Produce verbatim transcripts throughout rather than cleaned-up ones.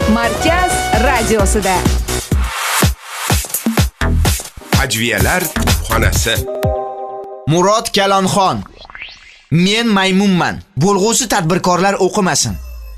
Markaz radiosida. Ajviyalar xonasi. Murod Kalonxon. Men maymunman. Bo'lg'usi tadbirkorlar o'qimasin.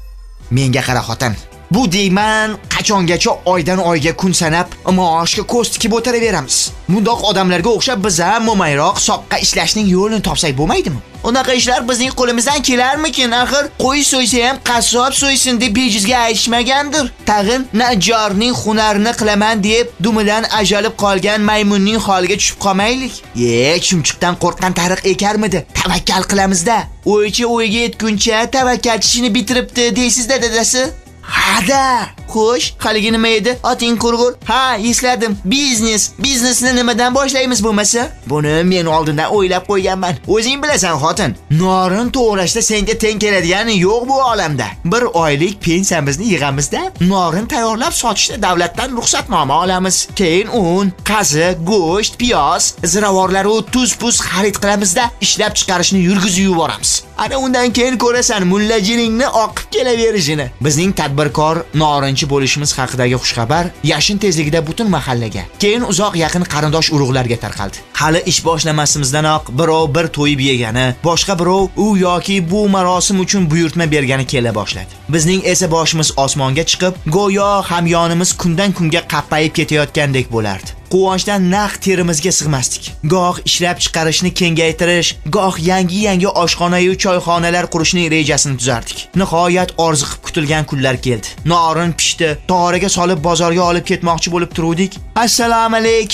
Menga qara xotin. Bu deyman, qachongacha oydan oyga kun sanab maoshga ko'z tikib o'tiraveramiz. Bundoq odamlarga o'xshab biz ham mo'mayroq soqqa ishlashning yo'lini topsak bo'lmaydimi? Unaqa ishlar bizning qo'limizdan kelarmikin? Axir qo'y so'ysa ham qassob so'ysin deb bejizga aytishmagandir. Tag'in najjorning hunarini qilaman deb dumidan ajalib qolgan maymunning holiga tushib qolmaylik. Ye, chumchuqdan qo'rqqan tariq ekarmidi? Tavakkal qilamiz-da. O'ychi o'yga yetguncha tavakkalchishini bitiribdi deysiz-da dadasi. Hada, xo'sh, haligi nima edi? Oting qurg'ur. Ha, esladim. Biznes. Biznesni nimadan boshlaymiz bo'lmasa? Buni men oldindan o'ylab qo'yganman. O'zing bilasan, xotin. Norin to'g'rashda senga teng keladigani yo'q bu olamda. Bir oylik pensiyamizni yig'amizda, norin tayyorlab sotishda davlatdan ruxsatnoma olamiz. Keyin un, qazi, go'sht, piyoz, ziravorlar va tuz-puz xarid qilamizda, ishlab chiqarishni yurgizib yuboramiz. Ana undan keyin ko'rasan mullajiringni oqib kelaverishini. Bizning tadbirkor norinchi bo'lishimiz haqidagi xushxabar yashin tezligida butun mahallaga, keyin uzoq yaqin qarindosh urug'larga tarqaldi. Hali ish boshlamasimizdan-oq birov bir to'yib yegani, boshqa birov u yoki bu marosim uchun buyurtma bergani kela boshladi. Bizning esa boshimiz osmonga chiqib, go'yo hamyonimiz kundan kunga qappayib ketayotgandek bo'lardi. Quvonchdan naq terimizga sig'masdik. Goh ishlab chiqarishni kengaytirish, goh yangi-yangi oshxona va choyxonalar qurishning rejasini tuzardik. Nihoyat orziqib kutilgan kunlar keldi. Norin pishdi, tog'oraga solib bozorga olib ketmoqchi bo'lib turuvdik. Assalomu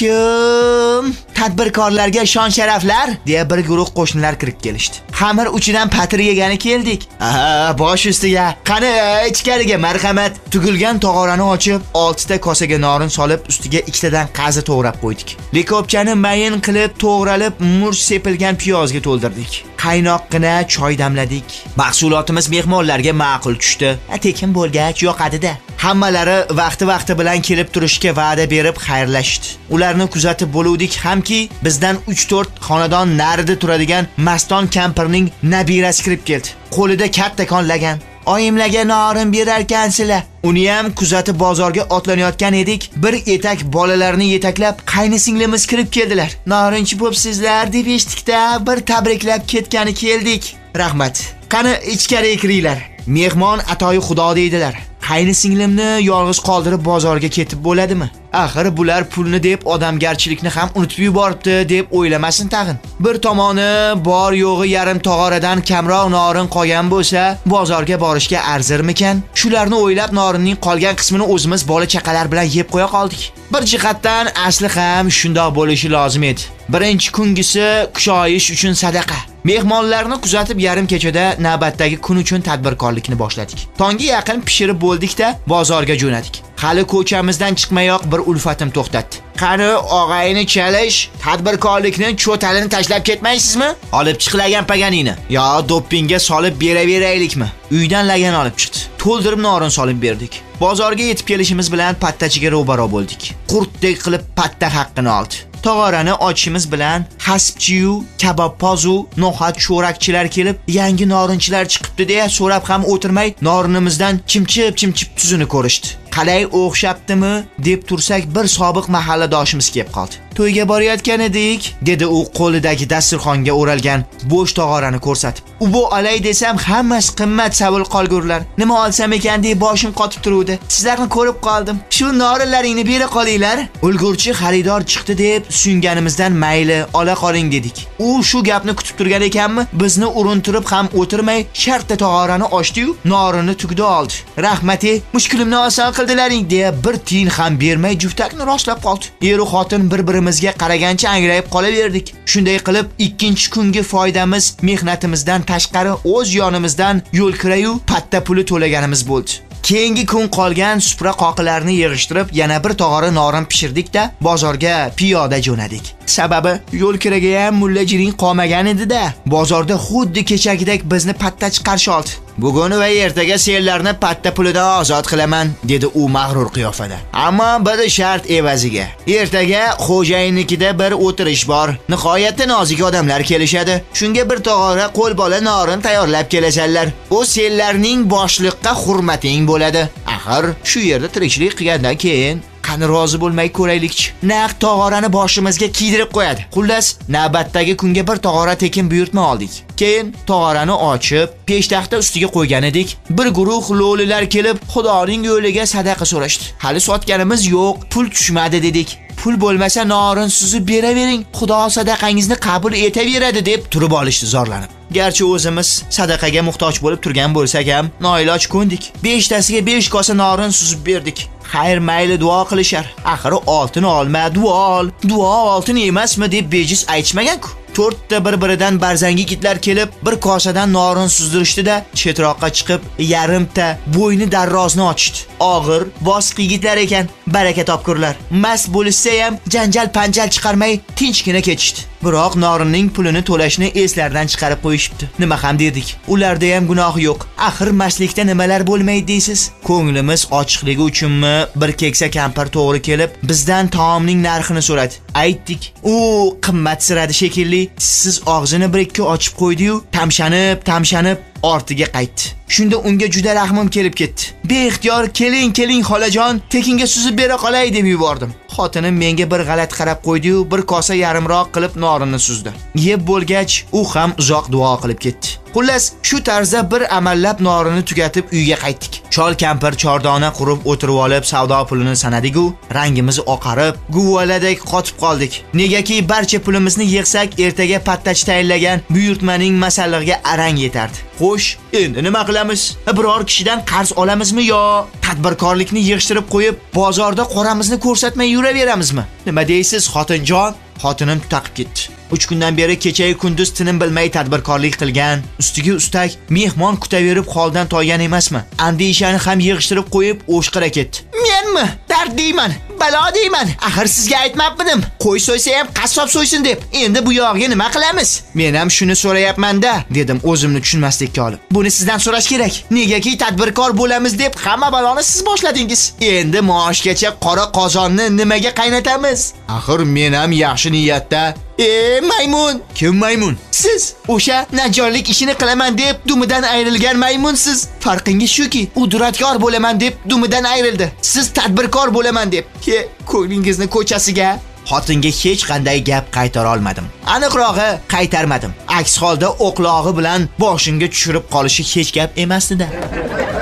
alaykum. Tadbirkorlarga shon sharaflar, deya bir guruh qo'shnilar kirib kelishdi. Xamir uchidan patir yegani keldik. Aha, bosh ustiga, qani ichkariga marhamat. Tugilgan tog'orani ochib, oltita kosaga norin solib, ustiga ikkitadan qazi to'g'rab qo'ydik. Likopchani mayin qilib to'g'ralib, murch sepilgan piyozga to'ldirdik. Qaynoqqina choy damladik. Mahsulotimiz mehmonlarga ma'qul tushdi. Tekin bo'lgach yoqadi-da. Hammalari vaqti-vaqti bilan kelib turishga va'da berib xayrlashdi. Ularni kuzatib bo'luvdik hamki, bizdan uch to'rt xonadon narida turadigan Maston kampirning nabirasi kirib keldi. Qo'lida kattakon lagan. Oyimlarga norin berarkansizlar. Uni ham kuzatib bozorga otlanayotgan edik. Bir etak bolalarni yetaklab qaynisinglimiz kirib keldilar. Norinchi bo'psizlar deb eshitdik-da, bir tabriklab ketgani keldik. Rahmat. Qani ichkariga kiringlar. Mehmon atoyi xudo deydilar. Qaynisinglimni yolg'iz qoldirib bozorga ketib bo'ladimi? Axir bular pulni deb odamgarchilikni ham unutib yuboribdi deb o'ylamasin tag'in. Bir tomoni bor yo'g'i yarim tog'oradan kamroq norin qolgan bo'lsa, bozorga borishga arzirmikan? Shularni o'ylab norinning qolgan qismini o'zimiz bola chaqalar bilan yeb qo'ya qoldik. Bir jihatdan asli ham shundoq bo'lishi lozim edi. Birinchi kungisi kushoyish uchun sadaqa. Mehmonlarni kuzatib yarim kechada navbatdagi kun uchun tadbirkorlikni boshladik. Tongga yaqin pishirib bo'ldik-da, bozorga jo'nadik. Hali ko'chamizdan chiqmayoq bir ulfatim to'xtatdi. Qani og'ayni chalish, tadbirkorlikni cho'talini tashlab ketmaysizmi? Olib chiqilagan paganini yo doppingga solib beraveraylikmi? Uydan lagan olib chiqdi. To'ldirib norin solib berdik. Bozorga yetib kelishimiz bilan pattachiga ro'baro bo'ldik. Qurtdek qilib patta haqqini oldi. Tog'orani ochishimiz bilan hasbchiyu, kabobpozu, no'xat cho'rakchilar kelib, yangi norinchilar chiqibdi deya so'rab ham o'tirmay, norinimizdan chimchib-chimchib tuzini ko'rishdi. Qalay o'xshabdimi deb tursak, bir sobiq mahalladoshimiz kelib qoldi. To'yga borayotgan edik, dedi u qo'lidagi dasturxonga o'ralgan bo'sh tog'orani ko'rsatib. U bu olay desam, hammasi qimmat savol qolgurlar. Nima olsam ekan deb boshim qotib turuvdi. Sizlarni ko'rib qoldim. Shu norinlaringni bera qolinglar. Ulgurchi xaridor chiqdi deb sunganimizdan mayli, ola qoling dedik. U shu gapni kutib turgan ekanmi? Bizni urintirib ham o'tirmay, shartta tog'orani ochdi-yu, norini tugdi oldi. Rahmati, mushkulimni oson qildilaring deya bir tiyin ham bermay juftakni rostlab qoldi. Eru xotin bir-birimizga qaragancha angrayib qolaverdik. Shunday qilib, ikkinchi kungi foydamiz mehnatimizdan tashqari o'z yonimizdan yo'l kirayu patta puli to'laganimiz bo'ldi. Keyingi kun qolgan supra qoqilarni yig'ishtirib, yana bir tog'ora norin pishirdik-da, bozorga piyoda jo'nadik. Sababi yo'l kiraga ham mullajiring qolmagan edi-da. Bozorda xuddi kechagidek bizni pattachi qarshi oldi. Bugun va ertaga senlarni patta pulidan ozod qilaman, dedi u mag'rur qiyofada. Ammo bir shart evaziga. Ertaga xo'jayinnikida bir o'tirish bor. Nihoyatda nozik odamlar kelishadi. Shunga bir tog'ora qo'l bola norin tayyorlab kelasanlar. U senlarning boshliqqa hurmating bo'ladi. Axir shu yerda tirikchilik qilgandan keyin qani rozi bo'lmay ko'raylikchi. Naq tog'orani boshimizga kiydirib qo'yadi. Xullas, navbatdagi kunga bir tog'ora tekin buyurtma oldik. Keyin tog'orani ochib, peshtaxta ustiga qo'ygan edik. Bir guruh lo'lilar kelib, Xudoning yo'liga sadaqa so'rashdi. Hali sotganimiz yo'q, pul tushmadi dedik. Pul bo'lmasa norin suzib beravering, Xudo sadaqangizni qabul etaveradi deb turib olishdi zorlanib. Garchi o'zimiz sadaqaga muhtoj bo'lib turgan bo'lsak ham, noiloj ko'ndik. besh tasiga besh kosa norin suzib berdik. Xayr, mayli duo qilishar. Axiri oltin olma, duo ol. Duo oltin emasmi deb bejiz aytishmagan-ku. to'rtta bir-biridan barzangi kitlar kelib, bir kosadan norin suzdirishdi-da, chetroqqa chiqib, yarimta bo'yni darrozni ochishdi. Og'ir, bosiq yigitlar ekan, baraka topkurlar. Mast bo'lishsa ham janjal panjal chiqarmay tinchgina ketishdi. Biroq norinning pulini to'lashni eslardan chiqarib qo'yishibdi. Nima ham dedik? Ularda ham gunoh yo'q. Axir mastlikda nimalar bo'lmaydi deysiz? Ko'nglimiz ochiqligi uchunmi bir keksa kampir to'g'ri kelib, bizdan taomning narxini so'radi. Aytdik. U qimmat siradi shekilli. Siz og'zini bir ikki ochib qo'ydi-yu, tamshanib, tamshanib ortiga qaytdi. Shunda unga juda rahmim kelib ketdi. Beixtiyor keling, keling xolajon, tekinga suzib bera qolay deb yubordim. Xotinim menga bir g'alat qarab qo'ydi-yu, bir kosa yarimroq qilib norini suzdi. Yeb bo'lgach, u ham uzoq duo qilib ketdi. Xullas, shu tarzda bir amallab norini tugatib uyga qaytdik. Chol kampir chordona qurib o'tirib olib savdo pulini sanadigu, rangimiz oqarib, guvaladek qotib qoldik. Negaki barcha pulimizni yig'sak, ertaga pattachi tayinlagan buyurtmaning masallig'iga arang yetardi. Xo'sh, endi nima qilamiz? Biror kishidan qarz olamizmi yo tadbirkorlikni yig'ishtirib qo'yib, bozorda qoramizni ko'rsatmay yuraveramizmi? Nima deysiz, xotinjon? Xotinim tutaqib ketdi. uch kundan beri kecha-yu kunduz tinim bilmay tadbirkorlik qilgan, ustiga ustak mehmon kutaverib holdan toygan emasmi? Andishani ham yig'ishtirib qo'yib o'shqira ketdi. Menmi? Dard deyman, balo deyman. Axir sizga aytmabmidim, qo'y so'ysa ham qassob so'ysin deb. Endi bu yog'iga nima qilamiz? Men ham shuni so'rayapman-da, dedim o'zimni tushunmaslikka olib. Buni sizdan so'rash kerak. Negaki tadbirkor bo'lamiz deb hamma baloni siz boshladingiz. Endi maoshgacha qora qozonni nimaga qaynatamiz? Axir men ham yaxshi niyatda E maymun. Kim maymun? Siz o'sha najjonlik ishini qilaman deb dumidan ayrilgan maymunsiz. Farqingiz shuki, u duradkor bo'laman deb dumidan ayrildi. Siz tadbirkor bo'laman deb. Ke, ko'nglingizni ko'chasiga. Xotinga hech qanday gap qaytara olmadim. Aniqrog'i qaytarmadim. Aks holda o'qlog'i bilan boshimga tushirib qolishi hech gap emasdi-da.